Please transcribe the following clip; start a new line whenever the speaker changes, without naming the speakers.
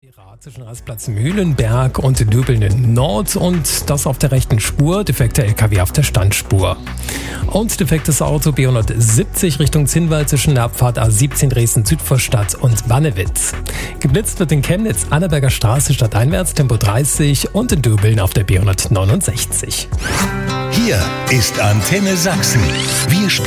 Zwischen Rastplatz Mühlenberg und Döbeln Nord und das auf der rechten Spur, defekter LKW auf der Standspur. Und defektes Auto B170 Richtung Zinnwald zwischen der Abfahrt A17 Dresden-Südvorstadt und Bannewitz. Geblitzt wird in Chemnitz, Annaberger Straße stadteinwärts, Tempo 30 und in Döbeln auf der B169.
Hier ist Antenne Sachsen. Wir spielen